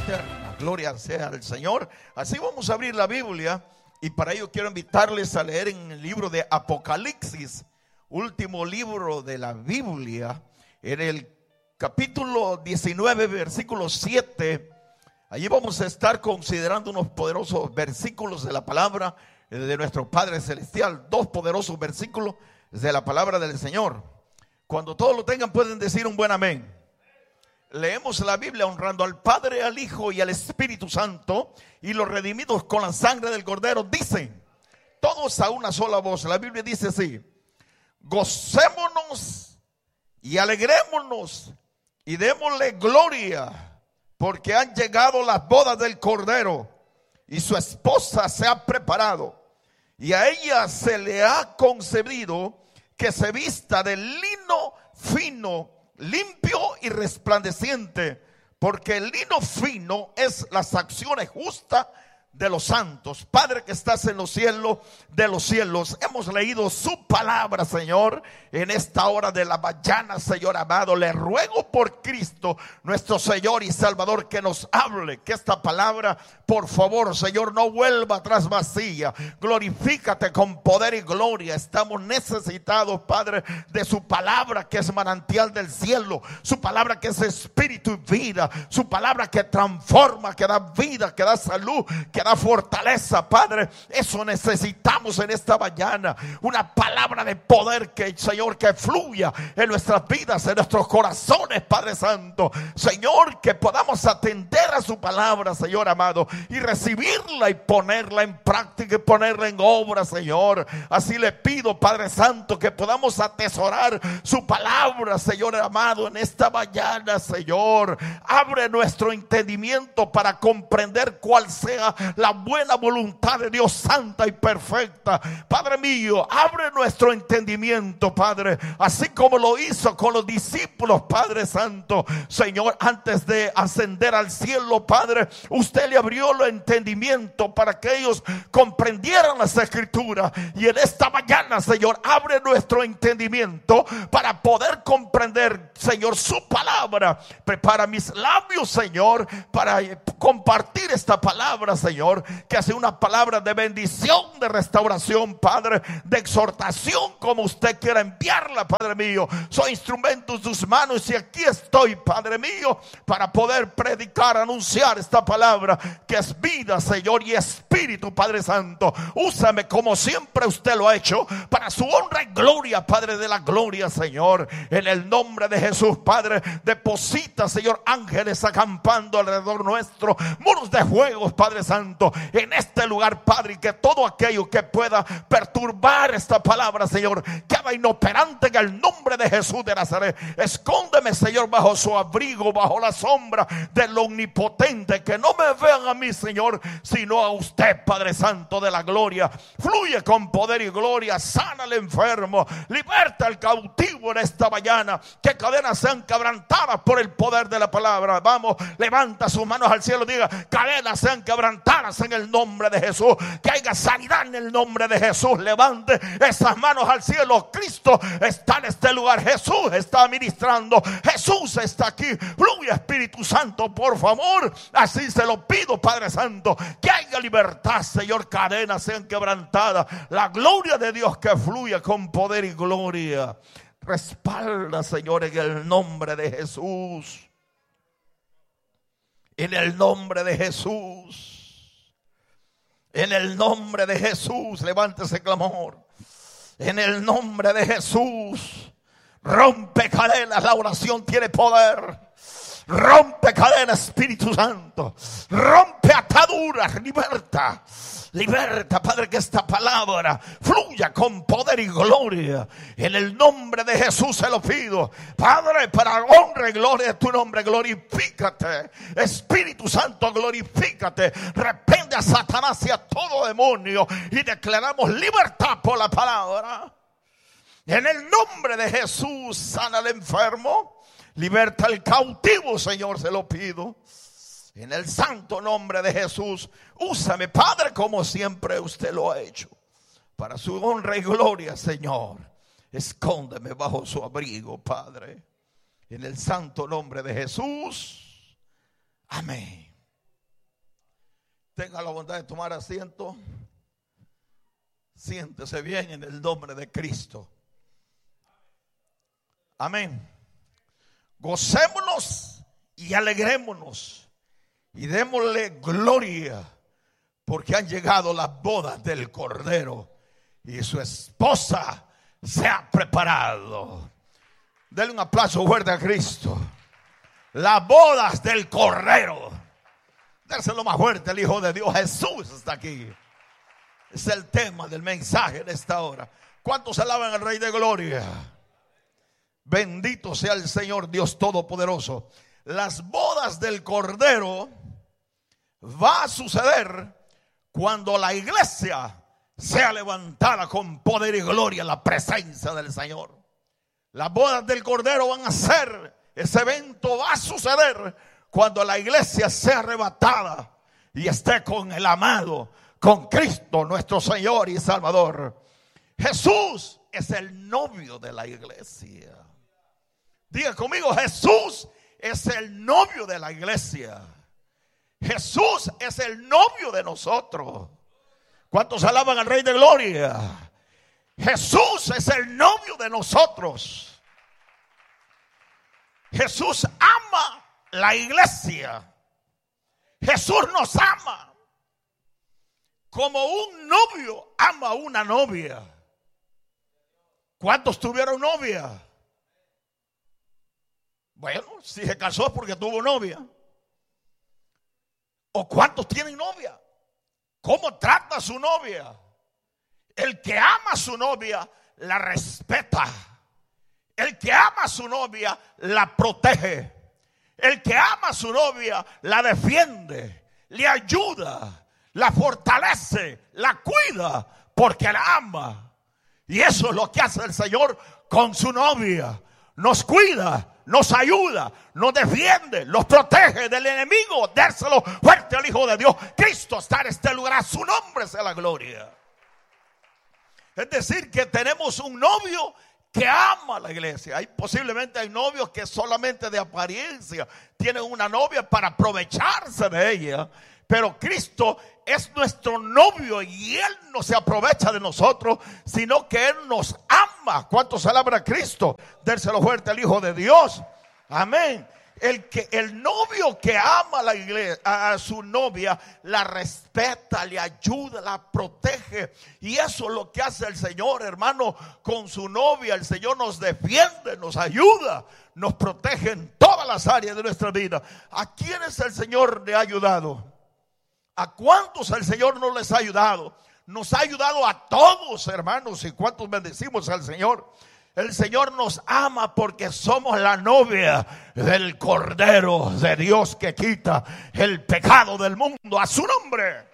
eterna. Gloria sea al Señor. Así vamos a abrir la Biblia y para ello quiero invitarles a leer en el libro de Apocalipsis, último libro de la Biblia, en el capítulo 19, versículo 7. Allí vamos a estar considerando unos poderosos versículos de la palabra de nuestro Padre Celestial. Dos poderosos versículos de la palabra del Señor. Cuando todos lo tengan pueden decir un buen amén. Leemos la Biblia honrando al Padre, al Hijo y al Espíritu Santo, y los redimidos con la sangre del Cordero dicen, todos a una sola voz. La Biblia dice así: gocémonos y alegrémonos y démosle gloria, porque han llegado las bodas del Cordero y su esposa se ha preparado, y a ella se le ha concedido que se vista de lino fino, limpio y resplandeciente, porque el lino fino es las acciones justas de los santos. Padre que estás en los cielos de los cielos, hemos leído su palabra, Señor, en esta hora de la mañana, Señor amado. Le ruego por Cristo, nuestro Señor y Salvador, que nos hable, que esta palabra, por favor, Señor, no vuelva atrás vacía. Glorifícate con poder y gloria. Estamos necesitados, Padre, de su palabra, que es manantial del cielo, su palabra que es espíritu y vida, su palabra que transforma, que da vida, que da salud, que da fortaleza. Padre, eso necesitamos en esta mañana, una palabra de poder, que Señor, que fluya en nuestras vidas, en nuestros corazones, Padre Santo. Señor, que podamos atender a su palabra, Señor amado, y recibirla y ponerla en práctica y ponerla en obra, Señor. Así le pido, Padre Santo, que podamos atesorar su palabra, Señor amado, en esta mañana, Señor. Abre nuestro entendimiento para comprender cuál sea la buena voluntad de Dios santa y perfecta. Padre mío, abre nuestro entendimiento, Padre, así como lo hizo con los discípulos, Padre Santo. Señor, antes de ascender al cielo, Padre, usted le abrió el entendimiento para que ellos comprendieran las escrituras. Y en esta mañana, Señor, abre nuestro entendimiento para poder comprender, Señor, su palabra. Prepara mis labios, Señor, para compartir esta palabra, Señor, que sea una palabra de bendición, de restauración, Padre, de exhortación, como usted quiera enviarla, Padre mío. Soy instrumento en sus manos y aquí estoy, Padre mío, para poder predicar, anunciar esta palabra que es vida, Señor, y espíritu, Padre Santo. Úsame como siempre usted lo ha hecho, para su honra y gloria, Padre de la gloria, Señor. En el nombre de Jesús, Padre, deposita, Señor, ángeles acampando alrededor nuestro, muros de fuego, Padre Santo, en este lugar, Padre, y que todo aquello que pueda perturbar esta palabra, Señor, queda inoperante en el nombre de Jesús de Nazaret. Escóndeme, Señor, bajo su abrigo, bajo la sombra del omnipotente. Que no me vean a mí, Señor, sino a usted, Padre Santo de la gloria. Fluye con poder y gloria. Sana al enfermo, liberta al cautivo en esta mañana. Que cadenas sean quebrantadas por el poder de la palabra. Vamos, levanta sus manos al cielo, diga: cadenas sean quebrantadas en el nombre de Jesús. Que haya sanidad en el nombre de Jesús. Levante esas manos al cielo. Cristo está en este lugar. Jesús está ministrando. Jesús está aquí. Fluye, Espíritu Santo, por favor. Así se lo pido, Padre Santo. Que haya libertad, Señor. Cadenas sean quebrantadas. La gloria de Dios que fluya con poder y gloria. Respalda, Señor, en el nombre de Jesús. En el nombre de Jesús. En el nombre de Jesús. Levante ese clamor. En el nombre de Jesús. Rompe cadenas. La oración tiene poder. Rompe cadenas, Espíritu Santo. Rompe ataduras. Liberta. Liberta, Padre, que esta palabra fluya con poder y gloria. En el nombre de Jesús se lo pido, Padre, para honra y gloria de tu nombre. Glorifícate, Espíritu Santo, glorifícate. Reprende a Satanás y a todo demonio y declaramos libertad por la palabra. En el nombre de Jesús, sana al enfermo, liberta al cautivo, Señor, se lo pido. En el santo nombre de Jesús, úsame, Padre, como siempre usted lo ha hecho, para su honra y gloria, Señor. Escóndeme bajo su abrigo, Padre. En el santo nombre de Jesús. Amén Tenga la bondad de tomar asiento. Siéntese bien en el nombre de Cristo. Amén. Gocémonos y alegrémonos y démosle gloria, porque han llegado las bodas del Cordero y su esposa se ha preparado. Denle un aplauso fuerte a Cristo. Las bodas del Cordero. Déselo más fuerte al Hijo de Dios. Jesús está aquí. Es el tema del mensaje de esta hora. ¿Cuántos alaban al Rey de Gloria? Bendito sea el Señor Dios Todopoderoso. Las bodas del Cordero va a suceder cuando la iglesia sea levantada con poder y gloria en la presencia del Señor. Las bodas del Cordero van a ser, ese evento va a suceder cuando la iglesia sea arrebatada y esté con el amado, con Cristo nuestro Señor y Salvador. Jesús es el novio de la iglesia. Diga conmigo, Jesús es el novio de la iglesia. Jesús es el novio de nosotros. ¿Cuántos alaban al Rey de Gloria? Jesús es el novio de nosotros. Jesús ama la iglesia. Jesús nos ama como un novio ama a una novia. ¿Cuántos tuvieron novia? Bueno, si se casó es porque tuvo novia. ¿O cuántos tienen novia? ¿Cómo trata a su novia? El que ama a su novia la respeta. El que ama a su novia la protege. El que ama a su novia la defiende, le ayuda, la fortalece, la cuida porque la ama. Y eso es lo que hace el Señor con su novia. Nos cuida, nos ayuda, nos defiende, los protege del enemigo. Dérselo fuerte al Hijo de Dios. Cristo está en este lugar, a su nombre sea la gloria. Es decir, que tenemos un novio que ama a la iglesia. Posiblemente hay novios que solamente de apariencia tienen una novia para aprovecharse de ella. Pero Cristo es nuestro novio y Él no se aprovecha de nosotros, sino que Él nos ama. ¿Cuántos alaban a Cristo? Dérselo fuerte al Hijo de Dios. Amén. El novio que ama a la iglesia, a su novia, la respeta, le ayuda, la protege. Y eso es lo que hace el Señor, hermano, con su novia. El Señor nos defiende, nos ayuda, nos protege en todas las áreas de nuestra vida. ¿A quiénes el Señor le ha ayudado? ¿A cuántos el Señor no les ha ayudado? Nos ha ayudado a todos, hermanos. ¿Y cuántos bendecimos al Señor? El Señor nos ama porque somos la novia del Cordero de Dios que quita el pecado del mundo. A su nombre.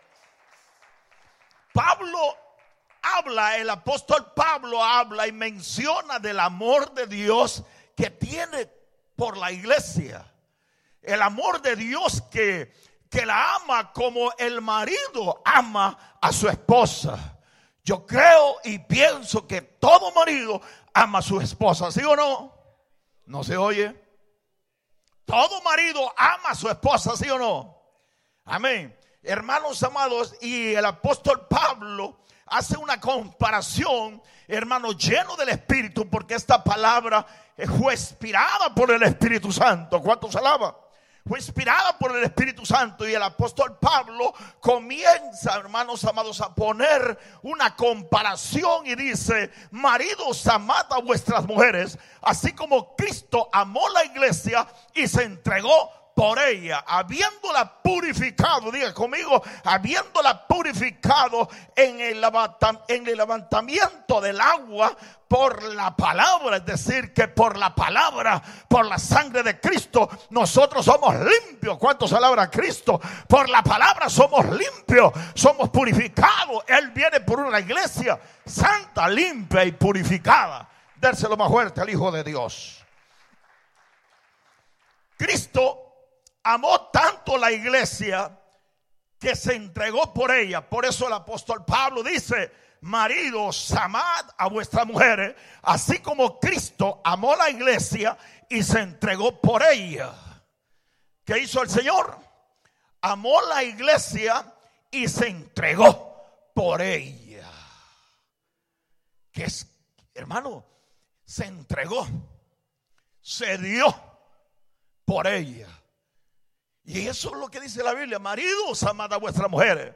El apóstol Pablo habla y menciona del amor de Dios que tiene por la iglesia. El amor de Dios que la ama como el marido ama a su esposa. Yo creo y pienso que todo marido ama a su esposa, ¿sí o no? ¿No se oye? Todo marido ama a su esposa, ¿sí o no? Amén. Hermanos amados, y el apóstol Pablo hace una comparación, hermano, lleno del Espíritu, porque esta palabra fue inspirada por el Espíritu Santo. ¿Cuántos alaban? Fue inspirada por el Espíritu Santo, y el apóstol Pablo comienza, hermanos amados, a poner una comparación y dice: maridos, amad a vuestras mujeres, así como Cristo amó la iglesia y se entregó por ella, habiéndola purificado, diga conmigo, habiéndola purificado en el levantamiento del agua por la palabra. Es decir, que por la palabra, por la sangre de Cristo, nosotros somos limpios. ¿Cuántos alaban a Cristo? Por la palabra somos limpios, somos purificados. Él viene por una iglesia santa, limpia y purificada. Dérselo más fuerte al Hijo de Dios. Cristo amó tanto la iglesia que se entregó por ella. Por eso el apóstol Pablo dice: maridos, amad a vuestras mujeres, así como Cristo amó la iglesia y se entregó por ella. ¿Qué hizo el Señor? amó la iglesia y se entregó por ella. Que es, hermano, se entregó, se dio por ella. Y eso es lo que dice la Biblia: maridos, amad a vuestras mujeres,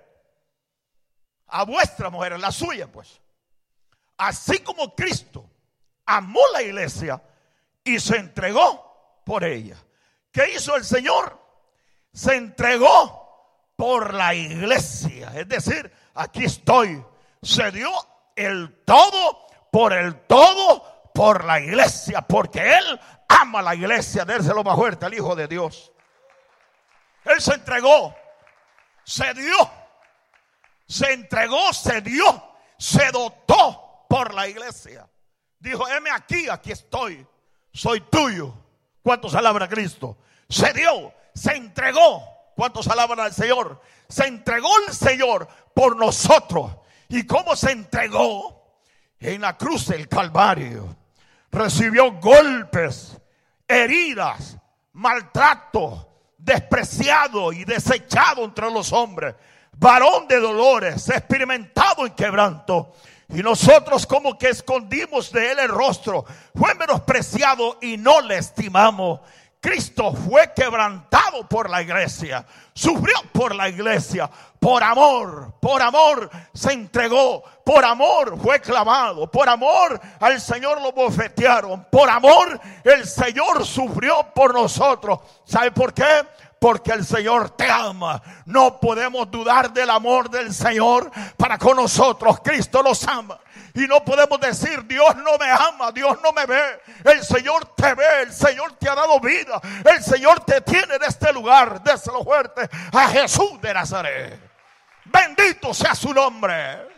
la suya pues, así como Cristo amó la iglesia y se entregó por ella. ¿Qué hizo el Señor? Se entregó por la iglesia. Es decir, aquí estoy. Se dio el todo por la iglesia, porque Él ama la iglesia. Dérselo más fuerte al Hijo de Dios. Él se entregó, se dio, se entregó, se dio, se dotó por la iglesia. Dijo: heme aquí, aquí estoy, soy tuyo. ¿Cuántos alaban a Cristo? Se dio, se entregó. ¿Cuántos alaban al Señor? Se entregó el Señor por nosotros. ¿Y cómo se entregó? En la cruz del Calvario. Recibió golpes, heridas, maltrato, despreciado y desechado entre los hombres, varón de dolores, experimentado en quebranto. Y nosotros como que escondimos de él el rostro, fue menospreciado y no le estimamos. Cristo fue quebrantado por la iglesia, sufrió por la iglesia, por amor se entregó, por amor fue clavado, por amor al Señor lo bofetearon, por amor el Señor sufrió por nosotros. ¿Sabe por qué? Porque el Señor te ama. No podemos dudar del amor del Señor para con nosotros. Cristo nos ama. Y no podemos decir: Dios no me ama, Dios no me ve. El Señor te ve, el Señor te ha dado vida, el Señor te tiene en este lugar. Déselo fuerte a Jesús de Nazaret. Bendito sea su nombre.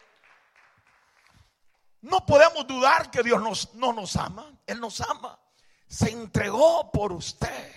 No podemos dudar que Dios no nos ama. Él nos ama. Se entregó por usted.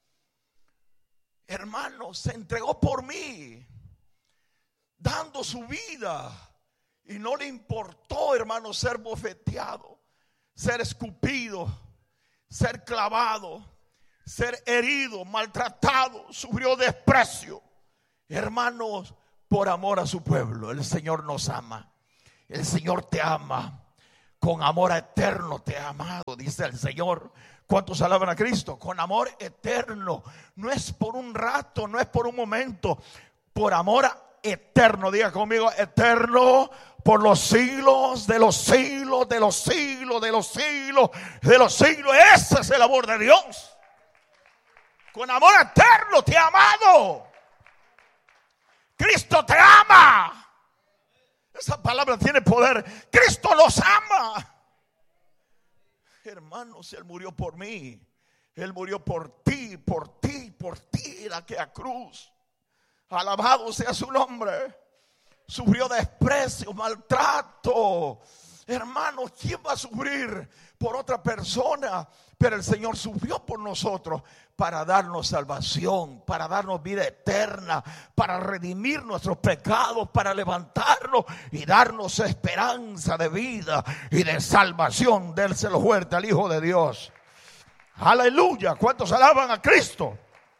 Hermano, se entregó por mí, dando su vida. Y no le importó, hermano, ser bofeteado, ser escupido, ser clavado, ser herido, maltratado. Sufrió desprecio. Hermanos, por amor a su pueblo. El Señor nos ama. El Señor te ama. Con amor eterno te ha amado, dice el Señor. ¿Cuántos alaban a Cristo? Con amor eterno. No es por un rato, no es por un momento. Por amor eterno. Diga conmigo: eterno, por los siglos de los siglos, de los siglos, de los siglos, de los siglos. Ese es el amor de Dios. Con amor eterno te ha amado. Cristo te ama. Esa palabra tiene poder. Cristo nos ama. Hermanos, Él murió por mí. Él murió por ti, por ti, por ti en aquella cruz. Alabado sea su nombre. Sufrió desprecio, maltrato. Hermanos, ¿quién va a sufrir por otra persona? Pero el Señor sufrió por nosotros para darnos salvación, para darnos vida eterna, para redimir nuestros pecados, para levantarnos y darnos esperanza de vida y de salvación. Dérselo fuerte al Hijo de Dios. Aleluya. ¿Cuántos alaban a Cristo?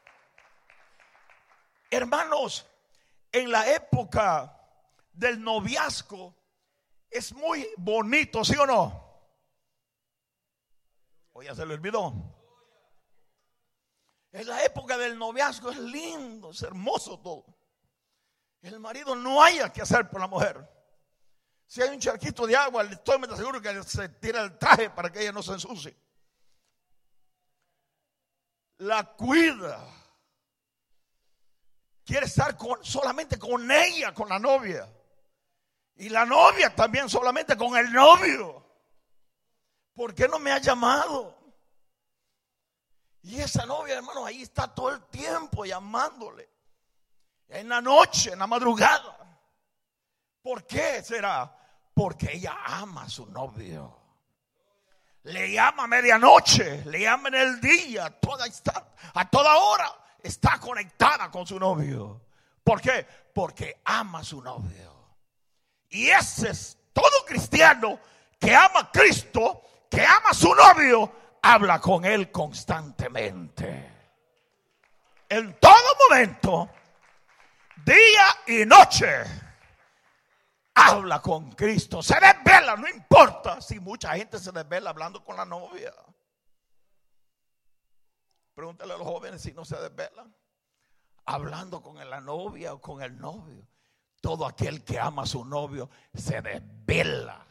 Hermanos, en la época del noviazgo es muy bonito, ¿sí o no? O ya se le olvidó. En la época del noviazgo es lindo, es hermoso todo. El marido no haya que hacer por la mujer. Si hay un charquito de agua, estoy seguro que se tira el traje para que ella no se ensucie. La cuida. Quiere estar solamente con ella, con la novia. Y la novia también solamente con el novio. ¿Por qué no me ha llamado? Y esa novia, hermano, ahí está todo el tiempo llamándole. En la noche, en la madrugada. ¿Por qué será? Porque ella ama a su novio. Le llama a medianoche, le llama en el día, a toda hora está conectada con su novio. ¿Por qué? Porque ama a su novio. Y ese es todo cristiano que ama a Cristo, que ama a su novio, habla con él constantemente. En todo momento día y noche habla con Cristo. Se desvela, no importa si mucha gente se desvela hablando con la novia. Pregúntale a los jóvenes si no se desvelan hablando con la novia o con el novio. Todo aquel que ama a su novio se desvela.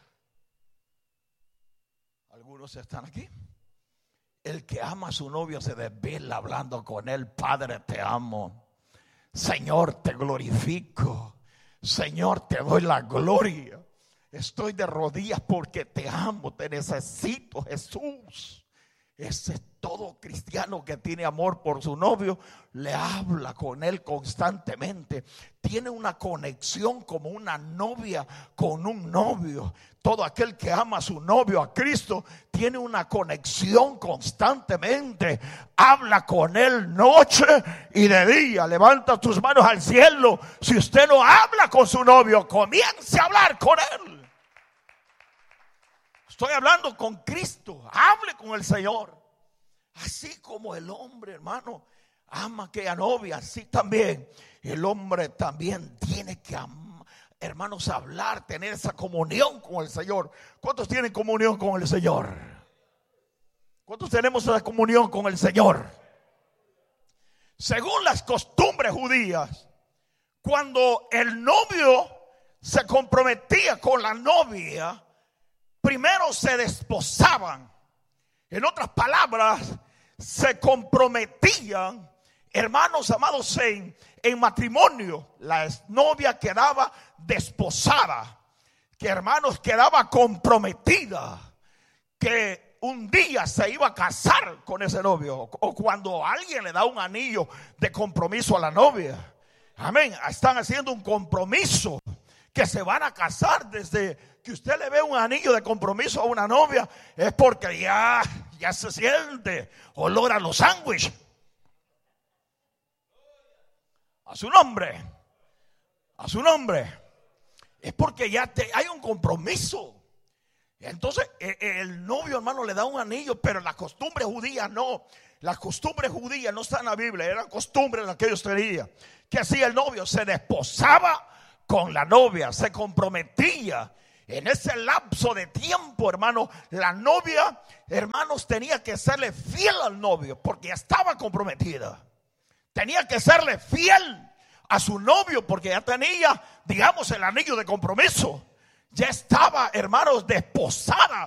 Algunos están aquí. El que ama a su novio se desvela hablando con él. Padre, te amo. Señor, te glorifico. Señor, te doy la gloria. Estoy de rodillas porque te amo, te necesito, Jesús. Ese es todo cristiano que tiene amor por su novio. Le habla con él constantemente. Tiene una conexión como una novia con un novio. Todo aquel que ama a su novio, a Cristo, tiene una conexión constantemente. Habla con él noche y de día. Levanta tus manos al cielo. Si usted no habla con su novio, comience a hablar con él. Estoy hablando con Cristo. Hable con el Señor. Así como el hombre, hermano, ama a aquella novia, así también el hombre también tiene que amar, hermanos, hablar, tener esa comunión con el Señor. ¿Cuántos tienen comunión con el Señor? ¿Cuántos tenemos esa comunión con el Señor? Según las costumbres judías, cuando el novio se comprometía con la novia, primero se desposaban. En otras palabras, se comprometían, hermanos amados, en matrimonio. La novia quedaba desposada, que hermanos quedaba comprometida, que un día se iba a casar con ese novio. O cuando alguien le da un anillo de compromiso a la novia, amén, están haciendo un compromiso, que se van a casar. Desde que usted le ve un anillo de compromiso a una novia, es porque ya se siente olor a los sándwiches. A su nombre. Es porque ya hay un compromiso. Entonces el novio, hermano, le da un anillo, pero las costumbres judías no. Las costumbres judías no están en la Biblia, eran costumbres las que ellos tenían. Que hacía el novio? Se desposaba con la novia, se comprometía. En ese lapso de tiempo, hermano, la novia, hermanos, tenía que serle fiel al novio porque ya estaba comprometida. Tenía que serle fiel a su novio porque ya tenía, digamos, el anillo de compromiso. Ya estaba, hermanos, desposada